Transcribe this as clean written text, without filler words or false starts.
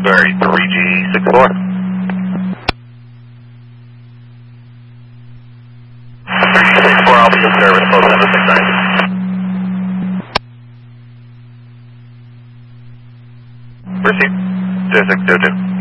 Sorry, 3G64. 3G64, I'll be in service, close 769. Proceed. 0602.